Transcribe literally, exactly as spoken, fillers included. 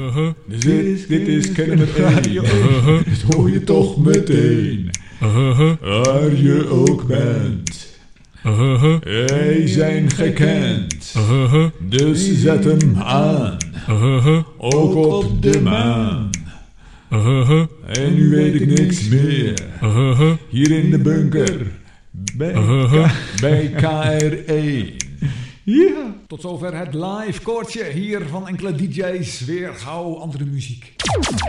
Uh-huh. Dit is, dit is Kennemer Radio. Uh-huh. Dat hoor je toch meteen. Uh-huh. Waar je ook bent. Uh-huh. Wij zijn gekend. Uh-huh. Dus zet hem aan. Uh-huh. Ook op de maan. Uh-huh. En nu weet ik niks meer. Uh-huh. Hier in de bunker. Bij, uh-huh. K- bij K R één. Ja. Tot zover het live koortje hier van enkele D J's. Weer gauw andere muziek.